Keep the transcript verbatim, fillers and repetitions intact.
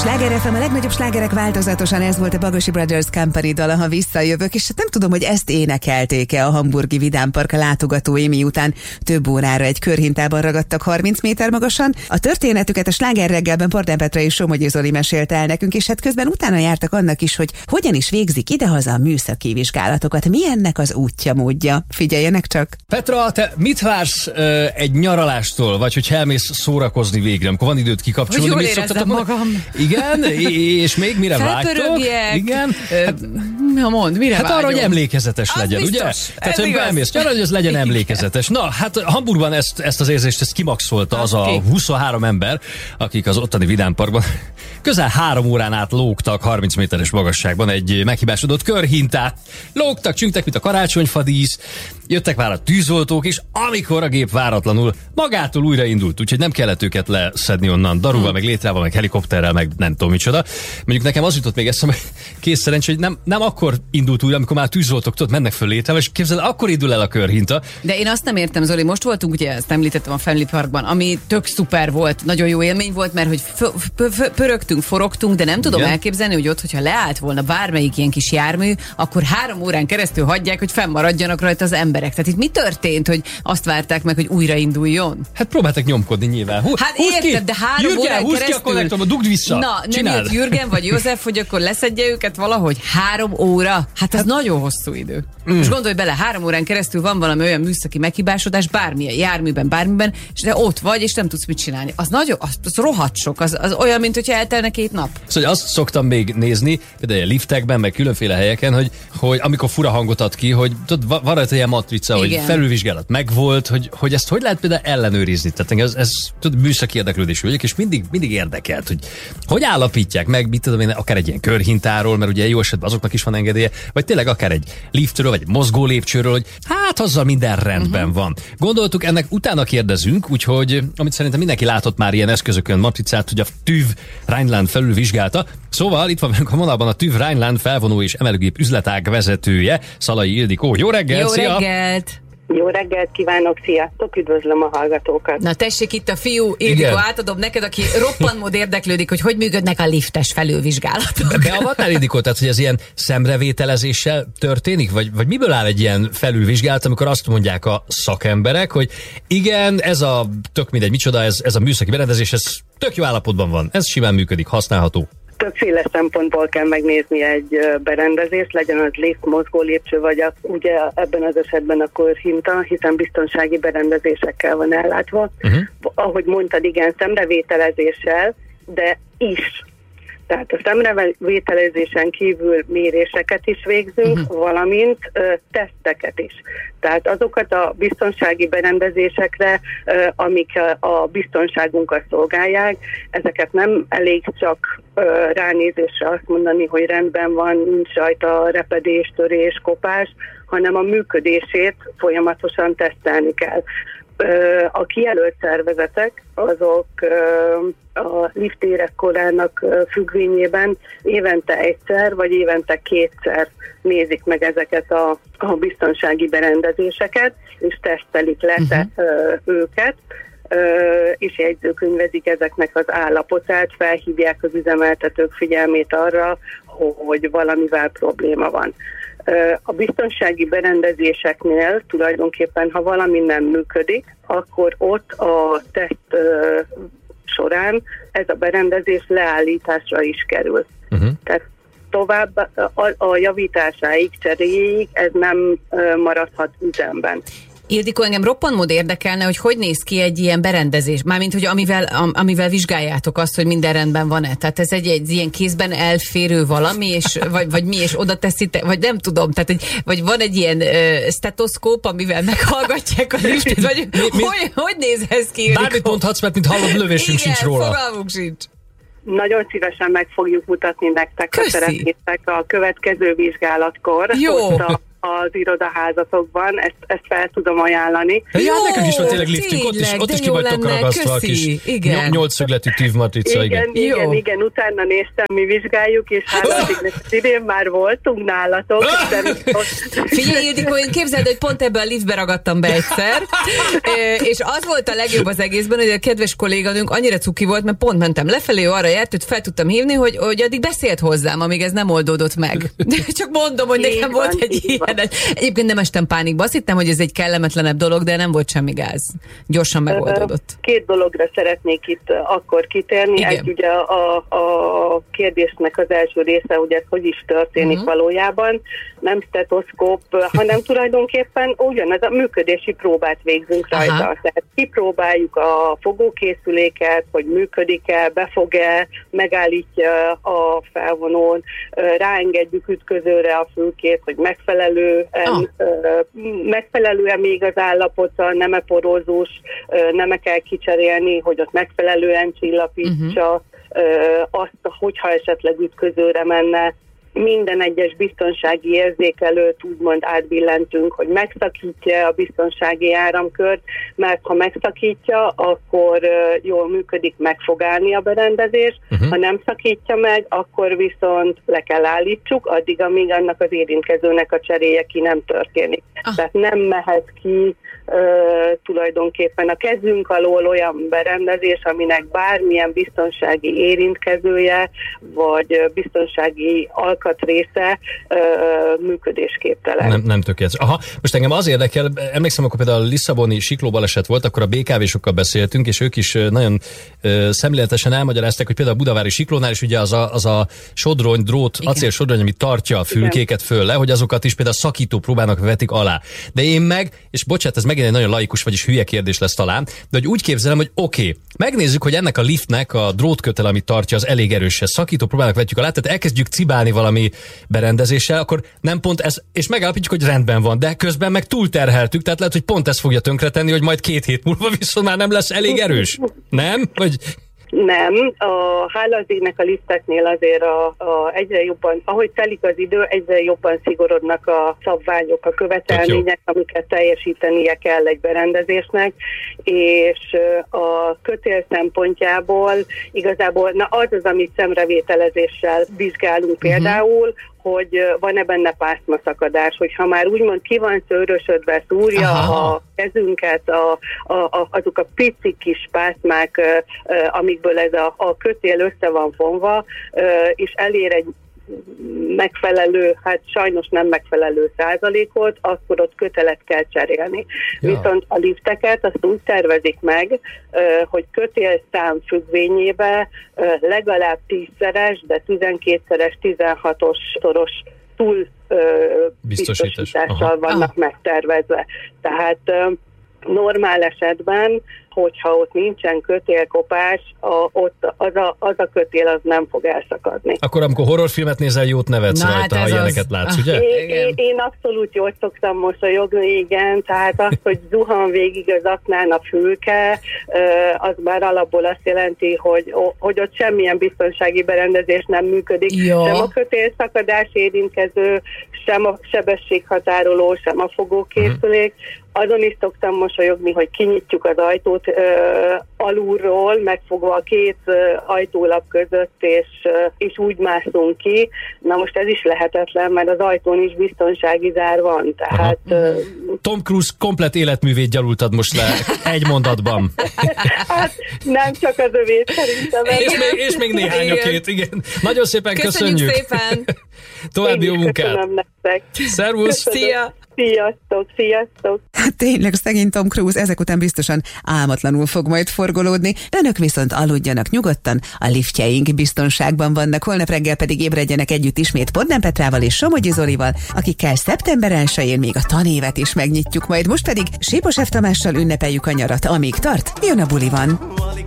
Sláger ef em, a legnagyobb slágerek változatosan, ez volt a Bagosi Brothers Company dala, ha visszajövök, és nem tudom, hogy ezt énekelték-e a hamburgi Vidámpark látogatói, miután több órára egy körhintában ragadtak harminc méter magasan. A történetüket a Sláger reggelben Pordán Petra és Somogyi Zoli mesélte el nekünk, és hát közben utána jártak annak is, hogy hogyan is végzik idehaza a műszaki vizsgálatokat. Mi ennek az útja, módja? Figyeljenek csak! Petra, te mit vársz uh, egy nyaralástól, vagy hogy elmész szórakozni végre, amikor van időt kikapcsolni? Hogy jól érezzem magam. Igen, és még mire vágytok? Igen. Hát, na mondd, mire hát vágyom? arra, hogy emlékezetes az legyen, biztos. ugye? Ez Tehát, hogy igaz. elmész nyaralni, hogy ez legyen emlékezetes. Na, hát Hamburgban ezt, ezt az érzést ezt kimaxolta az a huszonhárom ember, akik az ottani Vidámparkban közel három órán át lógtak harminc méteres magasságban egy meghibásodott körhintát. Lógtak, csüngtek, mint a karácsonyfadísz, jöttek már a tűzoltók, és amikor a gép váratlanul magától újraindult, úgyhogy nem kellett őket leszedni onnan daruval, hmm. meg létrával, meg helikopterrel, meg nem tudom micsoda. Mondjuk nekem az jutott még eszembe, kész szerencs, hogy nem, nem akkor indult újra, amikor már tűzoltók tudod, mennek föl létrával, és képzeld, akkor indul el a körhinta. De én azt nem értem, Zoli, most voltunk, ugye ezt említettem a Family Parkban, ami tök szuper volt, nagyon jó élmény volt, mert hogy f- p- p- pörögtünk, forogtunk, de nem tudom Igen. elképzelni, hogy ott, hogyha leállt volna bármelyik ilyen kis jármű, akkor három órán keresztül hagyják, hogy fennmaradjanak rajta az emberek. Tehát itt mi történt, hogy azt várták meg, hogy újrainduljon? Hát próbáltak nyomkodni nyilván. Hú, hát érted, de három Jürgen, órán húzd keresztül... ki a konnektorba, dugd vissza. Na, nem Csináld. jött Jürgen vagy József, hogy akkor leszedje őket valahogy három óra? Hát ez hát... nagyon hosszú idő. Mm. Most gondolj bele, három órán keresztül van valami olyan műszaki meghibásodás, bármilyen járműben, bármiben, és de ott vagy, és nem tudsz mit csinálni. Az nagyon, az, az rohadt sok, az, az olyan, mint hogyha eltelne két nap. Szóval azt szoktam még nézni, például a liftekben, meg különféle helyeken, hogy, hogy amikor fura hangot ad ki, hogy tudod, van rajta ilyen matrica, Igen. hogy felülvizsgálat megvolt, hogy, hogy ezt hogy lehet például ellenőrizni. Tehát ez, ez tudod, műszaki érdeklődésű vagyok, és mindig, mindig érdekelt, hogy hogy állapítják meg, mit tudom én, akár egy ilyen körhintáról, mert ugye jó esetben azoknak is van engedélye, vagy tényleg akár egy liftről, vagy egy mozgó lépcsőről, hogy hát azzal minden rendben uh-huh. van. Gondoltuk, ennek utána kérdezünk, úgyhogy amit szerintem mindenki látott már ilyen eszközökön matricát, hogy a TÜV Rheinland felülvizsgálta. Szóval itt van velünk a vonalban a TÜV Rheinland felvonó és emelőgép üzletág vezetője, Szalai Ildikó. Jó reggelt! Jó szia! reggelt! Jó reggelt kívánok, sziasztok, üdvözlöm a hallgatókat. Na tessék, itt a fiú, Ildikó, átadom neked, aki roppant mód érdeklődik, hogy hogy működnek a liftes felülvizsgálatok. De avatnál, Ildikó, tehát hogy ez ilyen szemrevételezéssel történik? Vagy, vagy miből áll egy ilyen felülvizsgálat, amikor azt mondják a szakemberek, hogy igen, ez a tök mindegy, micsoda, ez, ez a műszaki berendezés, ez tök jó állapotban van, ez simán működik, használható. Többféle szempontból kell megnézni egy berendezést, legyen az lift, mozgó lépcső, vagy a, ugye ebben az esetben a körhinta, hiszen biztonsági berendezésekkel van ellátva. Uh-huh. Ahogy mondtad, igen, szemrevételezéssel, de is. Tehát a szemrevételezésen kívül méréseket is végzünk, uh-huh. valamint ö, teszteket is. Tehát azokat a biztonsági berendezésekre, ö, amik a, a biztonságunkat szolgálják, ezeket nem elég csak ö, ránézésre azt mondani, hogy rendben van, nincs rajta repedés, törés, kopás, hanem a működését folyamatosan tesztelni kell. A kijelölt szervezetek, azok a lift életkorának függvényében évente egyszer, vagy évente kétszer nézik meg ezeket a, a biztonsági berendezéseket, és tesztelik le uh-huh. őket, és jegyzőkönyvezik ezeknek az állapotát, felhívják az üzemeltetők figyelmét arra, hogy valamivel probléma van. A biztonsági berendezéseknél tulajdonképpen, ha valami nem működik, akkor ott a teszt során ez a berendezés leállításra is kerül. Uh-huh. Tehát tovább a, a javításáig, cseréjéig ez nem maradhat üzemben. Ildikó, engem roppant mód érdekelne, hogy hogy néz ki egy ilyen berendezés, mármint, hogy amivel, am, amivel vizsgáljátok azt, hogy minden rendben van-e. Tehát ez egy, egy ilyen kézben elférő valami, és, vagy, vagy mi, és oda teszitek, vagy nem tudom, tehát egy, vagy van egy ilyen uh, stetoszkóp, amivel meghallgatják a liftet, vagy mi, mi, hogy, hogy néz ez ki, Ildikó? Bármit mondhatsz, mert mint hallod, lövésünk Igen, sincs róla. fogalmunk sincs. Nagyon szívesen meg fogjuk mutatni nektek, ha szeretnétek a következő vizsgálatkor. Jó. Ott a az irodaházatokban, ezt, ezt fel tudom ajánlani. Jó, ja, nekünk is van tényleg liftünk, ott is, ott is ki vagytok ragasztva a kis nyolcszögletű tűvmatrica. Igen, igen, igen, igen, utána néztem, mi vizsgáljuk, és hát idén már voltunk nálatok. Figyelj, Ildikó, én képzeld, hogy pont ebben a liftbe ragadtam be egyszer, és az volt a legjobb az egészben, hogy a kedves kolléganőnk annyira cuki volt, mert pont mentem lefelé, arra járt, hogy fel tudtam hívni, hogy, hogy addig beszélt hozzám, amíg ez nem oldódott meg. Csak mondom, hogy nekem volt egy ilyen. Egyébként nem estem pánikba, azt hittem, hogy ez egy kellemetlenebb dolog, de nem volt semmi gáz. Gyorsan megoldódott. Két dologra szeretnék itt akkor kitérni. Igen. Egy ugye a, a kérdésnek az első része, hogy ez hogy is történik uh-huh. valójában. Nem stetoszkóp, hanem tulajdonképpen ugyanaz a működési próbát végzünk rajta. Aha. Tehát kipróbáljuk a fogókészüléket, hogy működik-e, befog-e, megállítja a felvonón, ráengedjük ütközőre a fülkét, hogy megfelelően, ah. megfelelően még az állapota, nem-e porózus, nem-e kell kicserélni, hogy ott megfelelően csillapítsa, uh-huh. azt, hogyha esetleg ütközőre menne. Minden egyes biztonsági érzékelőt úgymond átbillentünk, hogy megszakítja a biztonsági áramkört, mert ha megszakítja, akkor jól működik, meg fog állni a berendezés, uh-huh. ha nem szakítja meg, akkor viszont le kell állítsuk, addig, amíg annak az érintkezőnek a cseréje ki nem történik. Ah. Tehát nem mehet ki uh, tulajdonképpen a kezünk alól olyan berendezés, aminek bármilyen biztonsági érintkezője, vagy biztonsági alkalmazása része ö, működésképtelen. Nem, nem tökéletes. Aha, most engem az érdekel, emlékszem, akkor például a lisszaboni siklóbaleset volt, akkor a bé ká vésokkal beszéltünk, és ők is nagyon ö, szemléletesen elmagyarázták, hogy például a budavári siklónál is ugye az a, az a sodrony, drót, acélsodrony, ami tartja a fülkéket föl le, hogy azokat is például szakító próbának vetik alá. De én meg, és bocsánat, ez megint egy nagyon laikus, vagyis hülye kérdés lesz talán, de hogy úgy képzelem, hogy oké, okay, megnézzük, hogy ennek a liftnek a drótkötel, ami tartja, az elég erős, szakító próbának vetjük alá, tehát elkezdjük cibálni valami berendezéssel, akkor nem pont ez, és megállapítjuk, hogy rendben van, de közben meg túlterheltük, tehát lehet, hogy pont ez fogja tönkretenni, hogy majd két hét múlva viszont már nem lesz elég erős. Nem? Vagy... Nem, a hála az égnek a lifteknél azért a, a egyre jobban, ahogy telik az idő, egyre jobban szigorodnak a szabványok, a követelmények, amiket teljesítenie kell egy berendezésnek, és a kötél szempontjából igazából, na az az, amit szemrevételezéssel vizsgálunk uh-huh. például, hogy van-e benne pászmaszakadás, hogyha már úgymond ki van szőrösödve, szúrja Aha. a kezünket, a, a, a, azok a pici kis pászmák, amikből ez a, a kötél össze van vonva, és elér egy megfelelő, hát sajnos nem megfelelő százalékot, akkor ott kötelet kell cserélni. Ja. Viszont a lifteket azt úgy tervezik meg, hogy kötélszám függvényében legalább tízszeres, de tizenkétszeres, tizenhatos szoros túl biztosítással vannak Aha. megtervezve. Tehát normál esetben, hogyha ott nincsen kötélkopás, a, ott az, a, az a kötél az nem fog elszakadni. Akkor amikor horrorfilmet nézel, jót nevetsz Na, rajta, hát ha ilyeneket az... látsz, ugye? Én, én, én abszolút jót szoktam mosolyogni, igen, tehát az, hogy zuhan végig az aknán a fülke, az már alapból azt jelenti, hogy, hogy ott semmilyen biztonsági berendezés nem működik. Jó. Sem a kötélszakadás érintkező, sem a sebességhatároló, sem a fogókészülék. Uh-huh. Azon is szoktam mosolyogni, hogy kinyitjuk az ajtót ö, alulról, megfogva a két ö, ajtólap között, és, ö, és úgy mászunk ki. Na most ez is lehetetlen, mert az ajtón is biztonsági zár van. Tehát, ö, Tom Cruise komplett életművét gyalultad most le egy mondatban. Hát nem csak az övét szerintem. És még, és még néhányakét, igen. Nagyon szépen köszönjük. Köszönjük szépen. További jó munkát. Köszönöm nektek. Szervusz. Szia. Sziasztok, sziasztok! Hát tényleg szegény Tom Cruise ezek után biztosan álmatlanul fog majd forgolódni, önök viszont aludjanak nyugodtan, a liftjeink biztonságban vannak, holnap reggel pedig ébredjenek együtt ismét Podnem Petrával és Somogyi Zolival, akikkel szeptember elsején még a tanévet is megnyitjuk, majd most pedig Sipos F. Tamással ünnepeljük a nyarat, amíg tart, jön a buli van.